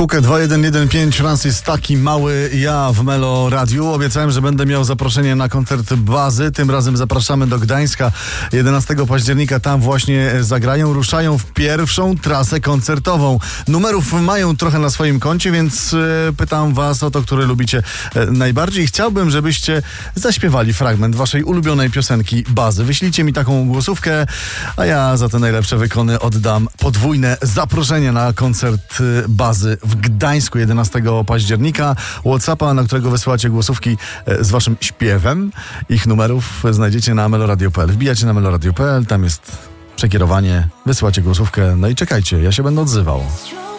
Pukę 2115 Francis, taki mały ja w Melo Radiu. Obiecałem, że będę miał zaproszenie na koncert Bazy. Tym razem zapraszamy do Gdańska 11 października. Tam właśnie zagrają, ruszają w pierwszą trasę koncertową. Numerów mają trochę na swoim koncie, więc pytam was o to, które lubicie najbardziej. Chciałbym, żebyście zaśpiewali fragment waszej ulubionej piosenki Bazy. Wyślijcie mi taką głosówkę, a ja za te najlepsze wykony oddam podwójne zaproszenie na koncert Bazy w Gdańsku 11 października. WhatsAppa, na którego wysyłacie głosówki z waszym śpiewem. Ich numerów znajdziecie na meloradio.pl. Wbijacie na meloradio.pl, tam jest przekierowanie, wysyłacie głosówkę, no i czekajcie, ja się będę odzywał.